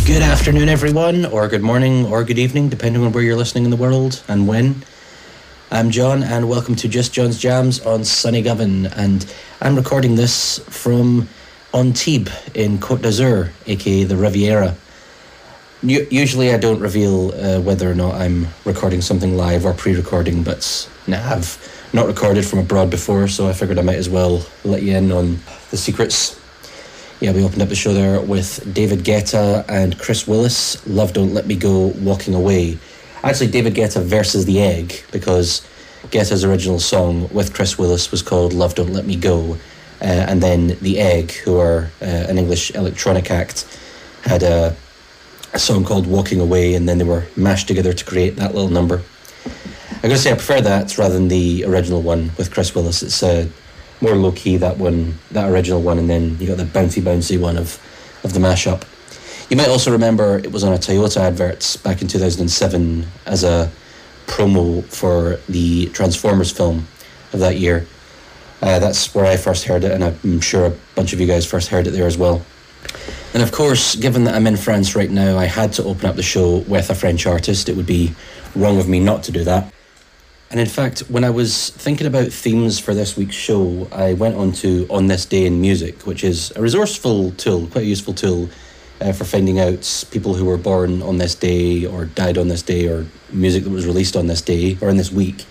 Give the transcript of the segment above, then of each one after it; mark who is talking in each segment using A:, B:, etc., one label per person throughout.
A: Good afternoon, everyone, or good morning, or good evening, depending on where you're listening in the world and when. I'm John, and welcome to Just John's Jams on sunny Govan, and I'm recording this from Antibes in Côte d'Azur, aka the Riviera. Usually I don't reveal whether or not I'm recording something live or pre-recording, but I've not recorded from abroad before, so I figured I might as well let you in on the secrets. Yeah, we opened up the show there with David Guetta and Chris Willis, Love Don't Let Me Go, Walking Away. Actually, David Guetta versus The Egg, because Guetta's original song with Chris Willis was called Love Don't Let Me Go, and then The Egg, who are an English electronic act, had a song called Walking Away, and then they were mashed together to create that little number. I'm going to say I prefer that rather than the original one with Chris Willis. It's more low-key, that original one, and then you got the bouncy one of the mashup. You might also remember it was on a Toyota advert back in 2007 as a promo for the Transformers film of that year. That's where I first heard it, and I'm sure a bunch of you guys first heard it there as well. And of course, given that I'm in France right now, I had to open up the show with a French artist. It would be wrong of me not to do that. And in fact, when I was thinking about themes for this week's show, I went on to On This Day in Music, which is a resourceful tool, quite a useful tool for finding out people who were born on this day or died on this day, or music that was released on this day or in this week.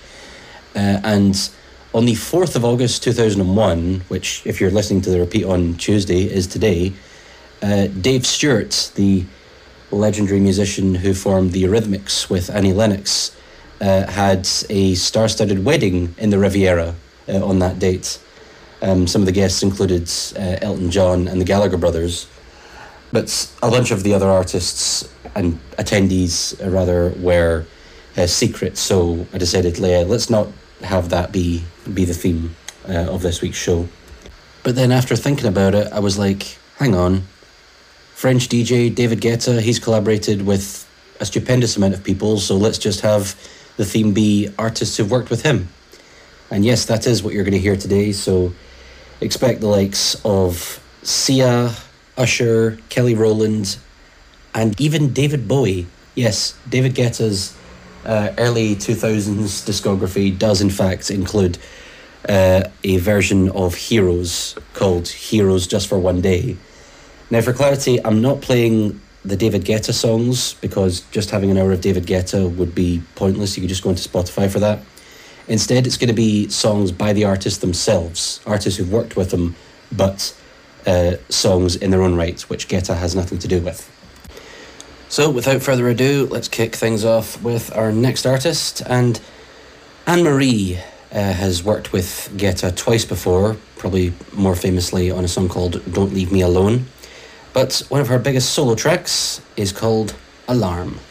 A: And on the 4th of August 2001, which if you're listening to the repeat on Tuesday is today, Dave Stewart, the legendary musician who formed the Eurythmics with Annie Lennox, had a star-studded wedding in the Riviera on that date. Some of the guests included Elton John and the Gallagher brothers, but a bunch of the other artists and attendees were secret, so I decided let's not have that be the theme of this week's show. But then after thinking about it, I was like, hang on, French DJ David Guetta, he's collaborated with a stupendous amount of people, so let's just have the theme be artists who've worked with him. And yes, that is what you're going to hear today, so expect the likes of Sia, Usher, Kelly Rowland, and even David Bowie. Yes, David Guetta's early 2000s discography does in fact include a version of Heroes called Heroes Just for One Day. Now, for clarity, I'm not playing the David Guetta songs because just having an hour of David Guetta would be pointless. You could just go into Spotify for that. Instead, it's going to be songs by the artists themselves, artists who've worked with them, but songs in their own right, which Guetta has nothing to do with. So, without further ado, let's kick things off with our next artist. And Anne-Marie has worked with Guetta twice before, probably more famously on a song called Don't Leave Me Alone. But one of her biggest solo tracks is called Alarm.